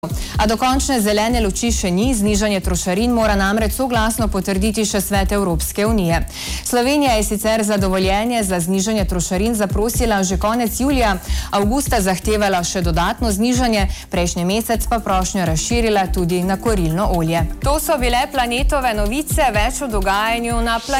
A dokončne zelene luči še ni, znižanje trošarin mora namreč soglasno potrditi še Svet Evropske unije. Slovenija je sicer za dovoljenje za znižanje trošarin zaprosila že konec julija, avgusta zahtevala še dodatno znižanje, prejšnji mesec pa prošnjo razširila tudi na kurilno olje. To so bile Planetove novice, več o dogajanju na Planetu.